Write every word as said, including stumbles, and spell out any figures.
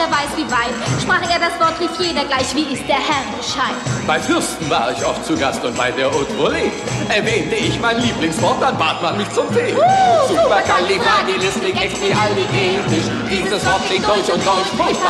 wer weiß wie weit. Sprach er das Wort, rief jeder gleich, wie ist der Herr Bescheid. Bei Fürsten war ich oft zu Gast und bei der Haute Volée erwähnte ich mein Lieblingswort, dann bat man mich zum Tee. Uh, Supercalifragilisticexpialidocious. Dieses Wort klingt deutsch und deutsch furchtbar